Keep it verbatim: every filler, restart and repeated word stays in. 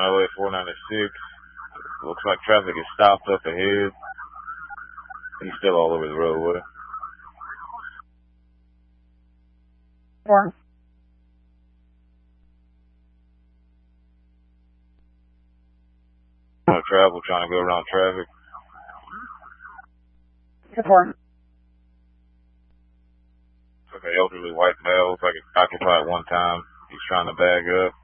Highway four ninety-six. Looks like traffic is stopped up ahead. He's still all over the roadway. Four. No travel, trying to go around traffic. Four. Okay, elderly white male, looks like it's occupied one time. He's trying to bag up.